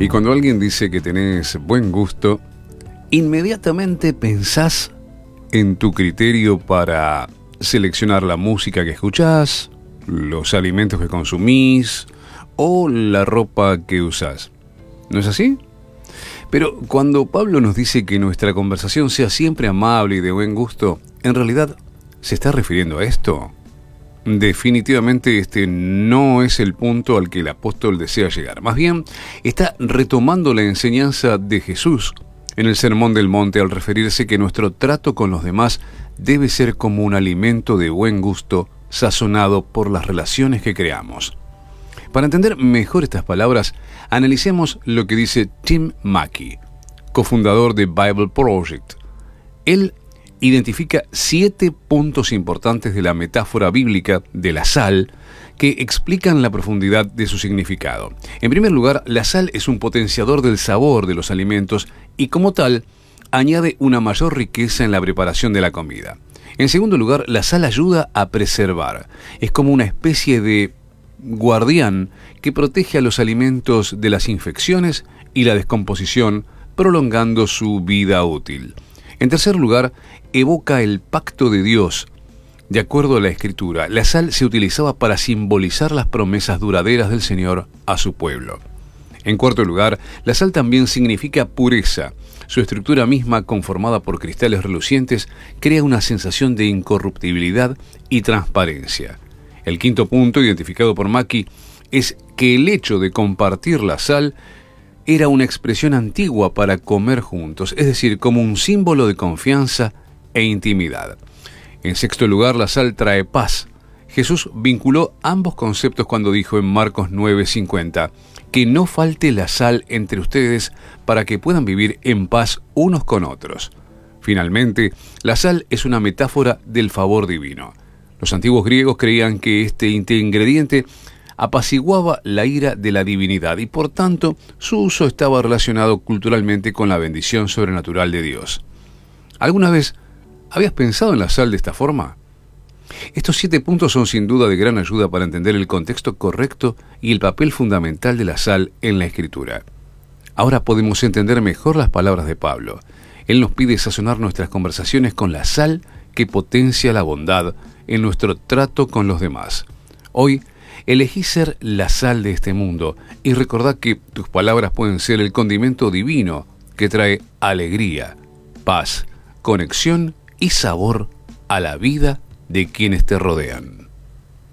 Y cuando alguien dice que tenés buen gusto, inmediatamente pensás en tu criterio para seleccionar la música que escuchás, los alimentos que consumís o la ropa que usás. ¿No es así? Pero cuando Pablo nos dice que nuestra conversación sea siempre amable y de buen gusto, ¿en realidad se está refiriendo a esto? Definitivamente este no es el punto al que el apóstol desea llegar. Más bien, está retomando la enseñanza de Jesús en el Sermón del Monte al referirse que nuestro trato con los demás debe ser como un alimento de buen gusto sazonado por las relaciones que creamos. Para entender mejor estas palabras, analicemos lo que dice Tim Mackie, cofundador de Bible Project. Él identifica 7 puntos importantes de la metáfora bíblica de la sal que explican la profundidad de su significado. En primer lugar, la sal es un potenciador del sabor de los alimentos y como tal, añade una mayor riqueza en la preparación de la comida. En segundo lugar, la sal ayuda a preservar. Es como una especie de guardián que protege a los alimentos de las infecciones y la descomposición, prolongando su vida útil. En tercer lugar, evoca el pacto de Dios. De acuerdo a la Escritura, la sal se utilizaba para simbolizar las promesas duraderas del Señor a su pueblo. En cuarto lugar, la sal también significa pureza. Su estructura misma, conformada por cristales relucientes, crea una sensación de incorruptibilidad y transparencia. El quinto punto, identificado por Mackie, es que el hecho de compartir la sal era una expresión antigua para comer juntos, es decir, como un símbolo de confianza e intimidad. En sexto lugar, la sal trae paz. Jesús vinculó ambos conceptos cuando dijo en Marcos 9:50, que no falte la sal entre ustedes para que puedan vivir en paz unos con otros. Finalmente, la sal es una metáfora del favor divino. Los antiguos griegos creían que este ingrediente apaciguaba la ira de la divinidad y por tanto su uso estaba relacionado culturalmente con la bendición sobrenatural de Dios. ¿Alguna vez habías pensado en la sal de esta forma? Estos 7 puntos son sin duda de gran ayuda para entender el contexto correcto y el papel fundamental de la sal en la Escritura. Ahora podemos entender mejor las palabras de Pablo. Él nos pide sazonar nuestras conversaciones con la sal que potencia la bondad en nuestro trato con los demás. Hoy, elegí ser la sal de este mundo y recordá que tus palabras pueden ser el condimento divino que trae alegría, paz, conexión y sabor a la vida de quienes te rodean.